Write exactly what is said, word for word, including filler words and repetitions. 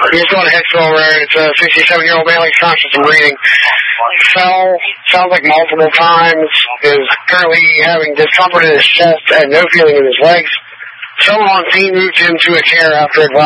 He's going to Hicksville Road. It's a sixty-seven-year-old male. He's conscious and breathing. Fell, sounds like multiple times. Is currently having discomfort in his chest and no feeling in his legs. Someone on scene moved him to a chair after advice.